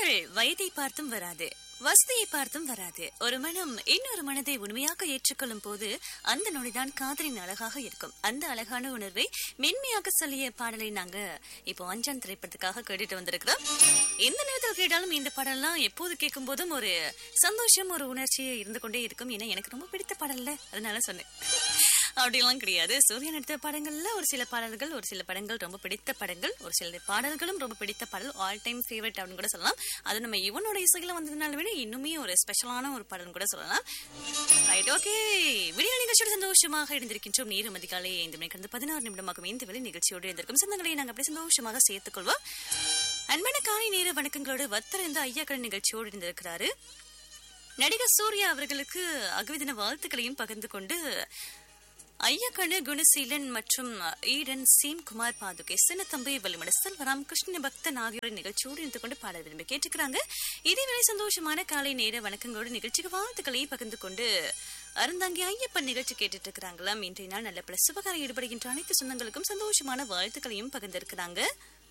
காதல் வயதை பார்த்தும் வராது, வசதியை பார்த்தும் வராது. ஒரு மனம் இன்னொரு மனதை உண்மையாக ஏற்றுக்கொள்ளும் போது அந்த நொடிதான் காதலின் அழகாக இருக்கும். அந்த அழகான உணர்வை மென்மையாக சொல்லிய பாடலை நாங்க இப்போ அஞ்சான் திரைப்படத்துக்காக கேட்டுட்டு வந்திருக்கிறோம். எந்த நேரத்தில் கேட்டாலும் இந்த பாடல்லாம் எப்போது கேட்கும் போதும் ஒரு சந்தோஷம், ஒரு உணர்ச்சி இருந்து கொண்டே இருக்கும். ஏன்னா எனக்கு ரொம்ப பிடித்த பாடல்ல, அதனால சொன்னேன். அப்படியெல்லாம் கிடையாது. சூரியன் எடுத்த படங்கள்ல ஒரு சில பாடல்கள், ஒரு சில படங்கள் ரொம்ப பிடித்த படங்கள், ஒரு சில பாடல்களும் ரொம்ப பிடித்த பாடல், ஆல் டைம் ஃபேவரட் அப்படின்னு கூட சொல்லலாம். அது நம்ம இவனோட இசையில வந்ததுனால விட இன்னுமே ஒரு ஸ்பெஷலான ஒரு பாடல் கூட சொல்லலாம். Right, okay. விடிய நிகழ்ச்சியோட சந்தோஷமாக இருந்திருக்கின்றோம். நேரம் அதிகாலை 5 மணி கடந்து 16 நிமிடமாகும். இந்த வேலை நிகழ்ச்சியோடு இருந்திருக்கும் சொந்தங்களை நாங்கள் அப்படி சந்தோஷமாக சேர்த்துக் கொள்வோம். அன்பான காலை நேர வணக்கங்களோடு வத்தரந்த ஐயாக்கள் நிகழ்ச்சியோடு இருந்திருக்கிறாரு. நடிகர் சூர்யா அவர்களுக்கு அகவிதின வாழ்த்துக்களையும் பகிர்ந்து கொண்டு ஐயக்கண்ணு குணசீலன் மற்றும் ஈடன் சீம் குமார் பாதுகே சின்னத்தம்பி வலிமட செல்வராம் கிருஷ்ண பக்தன் ஆகியோரின் நிகழ்ச்சியோடு இருந்து கொண்டு பாடல் விரும்பி கேட்டுக்கிறாங்க. இதேவேளை சந்தோஷமான காலை நேர வணக்கங்களோடு நிகழ்ச்சிக்கு வாழ்த்துக்களை பகிர்ந்து கொண்டு அருந்தாங்கி ஐயப்பன் நிகழ்ச்சி கேட்டுட்டு இருக்கிறாங்களாம். இன்றைய நாள் நல்ல பல சுபகாரம் ஈடுபடுகின்ற அனைத்து சொந்தங்களுக்கும் சந்தோஷமான வாழ்த்துக்களையும் பகிர்ந்திருக்கிறாங்க.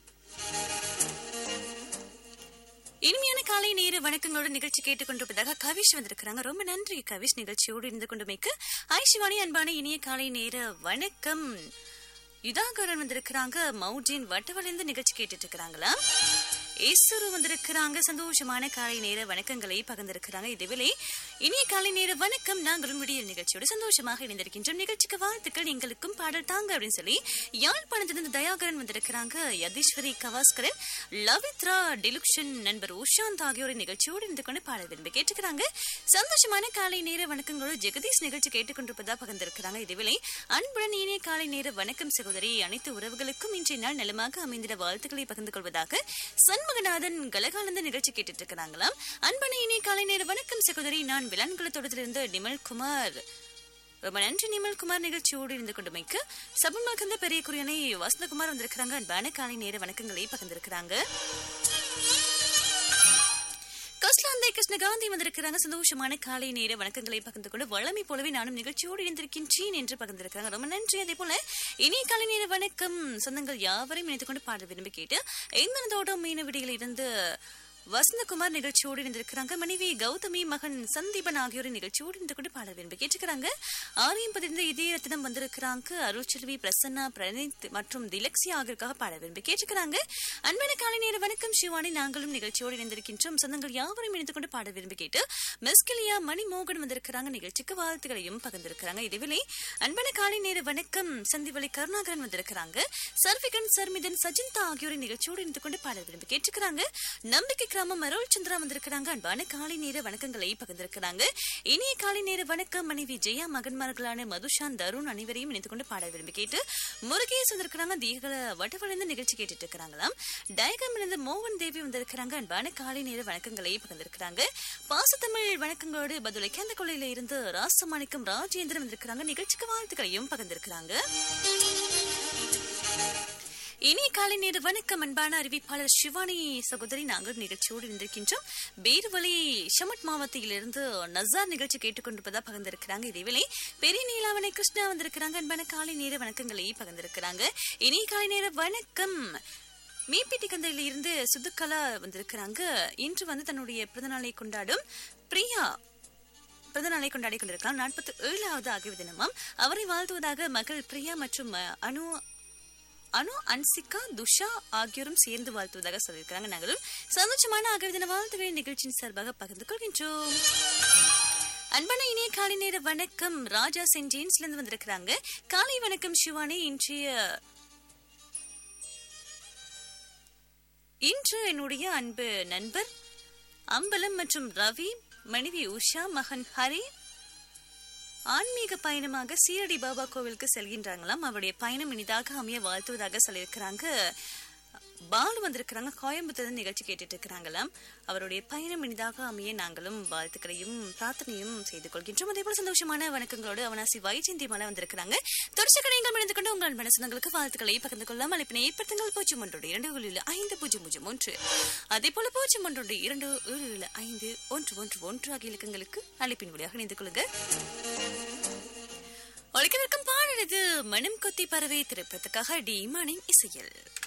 இனிமையான காலை நேர வணக்கங்களோட நிகழ்ச்சி கேட்டுக்கொண்டிருப்பதாக கவிஷ் வந்திருக்கிறாங்க. ரொம்ப நன்றி கவிஷ், நிகழ்ச்சியோடு இருந்து கொண்டுமைக்கு. ஐ சிவானி, அன்பான இனிய காலை நேர வணக்கம். யுதாகரன் வந்திருக்கிறாங்க. மவுஜின் வட்டவழிந்து நிகழ்ச்சி கேட்டுட்டு இருக்கிறாங்களா. ஈஸ்வரு வந்திருக்கிறாங்க. சந்தோஷமான காலை நேர வணக்கங்களை பகிர்ந்திருக்கிறாங்க. இதுவேளை இனிய காலை நேர வணக்கம். நாங்களும் விடியல் நிகழ்ச்சியோடு சந்தோஷமாக இணைந்திருக்கின்றோம். நிகழ்ச்சிக்கு வாழ்த்துக்கள், எங்களுக்கும் பாடல் தாங்க அப்படின்னு சொல்லி யாழ்ப்பாணத்திலிருந்து தயாகரன் வந்திருக்கிறாங்க. யதீஸ்வரி கவாஸ்கரன், லவித்ரா டிலுக்ஷன், நண்பர் உஷாந்த் ஆகியோரின் நிகழ்ச்சியோடு இருந்து கொண்டு பாடல் விரும்பி கேட்டுக்கிறாங்க. சந்தோஷமான காலை நேர வணக்கங்களோடு ஜெகதீஷ் நிகழ்ச்சி கேட்டுக்கொண்டிருப்பதா பகிர்ந்திருக்கிறாங்க. இதுவேளை அன்புடன் இனிய காலை நேர வணக்கம் சகோதரி. அனைத்து உறவுகளுக்கும் இன்றைய நாள் நலமாக அமைந்திட வாழ்த்துக்களை பகிர்ந்து கொள்வதாக சண்முகநாதன் கலகாலந்த நிகழ்ச்சி கேட்டுட்டு இருக்கிறாங்களாம். அன்பன இனிய காலை நேர வணக்கம் சகோதரி. நான் விலன்குளத்தோடத்திலிருந்து நிமல்குமார். ரொம்ப நன்றி நிமல்குமார், நிகழ்ச்சியோடு இருந்து கொண்டுமைக்கு. சபன்மகந்த பெரிய குரியனை வசந்தகுமார் வந்திருக்கிறாங்க. அன்பான காலை நேர வணக்கங்களை பகிர்ந்திருக்கிறாங்க. கஸ்லாந்தை கிருஷ்ணகாந்தி வந்திருக்கிறாங்க. சந்தோஷமான காலை நேர வணக்கங்களை பகிர்ந்து கொண்டு வளமை போலவே நானும் நிகழ்ச்சியோடு இணைந்திருக்கின்றேன் என்று பகிர்ந்திருக்கிறாங்க. ரொம்ப நன்றி. அதே போல இனிய காலை நேர வணக்கம் சொந்தங்கள் யாவரையும் இணைத்துக் கொண்டு பாட விரும்பி கேட்டு எங்கனதோட மீன விடிகளில் இருந்து வசந்தகுமார் நிகழ்ச்சியோடு இருந்திருக்கிறாங்க. மனைவி கௌதமி, மகன் சந்தீபன் ஆகியோரின் நிகழ்ச்சியோடு இருந்து கொண்டு பாடல் விரும்பி கேட்டுக்கிறாங்க. 6:10 இதய ரத்தினம் வந்திருக்கிறாங்க. அருள்செல்வி, பிரசன்னா, பிரணீத் மற்றும் திலக்ஸி ஆகியோருக்காக பாடல் விரும்பி கேட்டுக்கிறாங்க. அன்பான காலை நேர வணக்கம் சிவானி. நாங்களும் நிகழ்ச்சியோடு இணைந்திருக்கின்றோம். சொந்தங்கள் யாவரையும் இணைத்துக் கொண்டு பாடல் விரும்பி கேட்டு மிஸ்கிலியா மணிமோகன் வந்திருக்கிறாங்க. நிகழ்ச்சிக்கு வாழ்த்துக்களையும் பகிர்ந்திருக்கிறாங்க. இதுவேளை அன்பான காலை நேர வணக்கம் சந்திவலை கருணாகரன் வந்திருக்கிறாங்க. சர்விகன், சர்மிதன், சஜிந்தா ஆகியோரின் நிகழ்ச்சியோடு இருந்து கொண்டு பாடல் விரும்பி கேட்டுக்கிறாங்க. நம்பிக்கை கிராமம் அருள் சந்திரா வந்திருக்கிறாங்க. அன்பான காலை நேர வணக்கங்களை பகிர்ந்திருக்கிறாங்க. இனிய காலை நேர வணக்கம் மனைவி ஜெயா, மகன்மார்களான மதுஷான், தருண் அனைவரையும் இணைத்துக் கொண்டு பாட விரும்பி கேட்டு முருகேஷ் வந்திருக்கிறாங்க. தீகல வட்டவழிந்து நிகழ்ச்சி கேட்டுட்டு இருக்கிறாங்களாம். டயகம் இருந்து மோகன் தேவி வந்திருக்கிறாங்க. அன்பான காலை நேர வணக்கங்களை பகிர்ந்திருக்கிறாங்க. பாசத்தமிழ் வணக்கங்களோடு பதுளை கேந்த கொள்ளையில இருந்து ராசமாணிக்கம் ராஜேந்திரன் வந்திருக்கிறாங்க. நிகழ்ச்சிக்கு வாழ்த்துக்களையும் பகிர்ந்திருக்கிறாங்க. இனிய காலை நேர வணக்கம் அன்பான அறிவிப்பாளர் சிவானி சகோதரி. நாங்கள் நிகழ்ச்சியோடு இருந்திருக்கின்றோம். பேருவலை ஷமட் மாவட்டத்திலிருந்து நசார் நிகழ்ச்சி கேட்டுக்கொண்டிருப்பதா பகிர்ந்திருக்கிறாங்க. இதேவேளை பெரிய நீலாவணை கிருஷ்ணா வந்திருக்கிறாங்க. அன்பான காலை நேர வணக்கங்களை பகிர்ந்திருக்கிறாங்க. இனிய காலை நேர வணக்கம் மீப்பிட்டி கந்தையில இருந்து சுதுக்கலா வந்திருக்கிறாங்க. இன்று தன்னுடைய பிறந்தநாளை கொண்டாடும் பிரியா பிறந்தநாளை கொண்டாடி கொண்டிருக்கலாம். 47வது ஆகிய தினமாம். அவரை வாழ்த்துவதாக மகள் பிரியா மற்றும் அனு, அன்சிகா, துஷா ஆகியோரும் சேர்ந்து வாழ்த்துவதாக சொல்லியிருக்கிறாங்க. நாங்களும் சந்தோஷமான ஆகிய தின வாழ்த்துக்களை நிகழ்ச்சியின் சார்பாக பகிர்ந்து கொள்கின்றோம். அன்பான இனிய காலை நேர வணக்கம் ராஜா சென்ட் ஜேம்ஸ்ல இருந்து வந்திருக்கிறாங்க. காலை வணக்கம் சிவானி. இன்று என்னுடைய அன்பு நண்பர் அம்பலம் மற்றும் ரவி, மனைவி உஷா, மகன் ஹரி ஆன்மீக பயணமாக சீரடி பாபா கோவிலுக்கு செல்கின்றாங்களாம். அவருடைய பயணம் இனிதாக அமைய வாழ்த்துவதாக சொல்லியிருக்கிறாங்க. பாலு வந்திருக்கிறாங்க. கோயம்புத்தூர் நிகழ்ச்சி கேட்டுட்டு இருக்கிறாங்களாம். அவருடைய பயணம் இனிதாக அமைய நாங்களும் வாழ்த்துக்களையும் பிரார்த்தனையும் செய்து கொள்கின்றோம். அதே போல சந்தோஷமான வணக்கங்களோடு அவனாசி வைஜெயந்தி மலை வந்திருக்கிறாங்க. தொடர்ச்சி கடைகள் மணிந்து கொண்டு உங்கள் மனசுங்களுக்கு வாழ்த்துக்களை பகிர்ந்து கொள்ளலாம். அழைப்பினை ஏற்படுத்துங்கள் 0112 அதே போல 0112 ஆகிய இலக்கங்களுக்கு அழைப்பின் வழியாக இணைந்து கொள்ளுங்க. ஒழிக்கவிருக்கும் பாடல் இது மனம் கொத்தி பறவை திரைப்படத்துக்காக டி இமானின் இசையில்.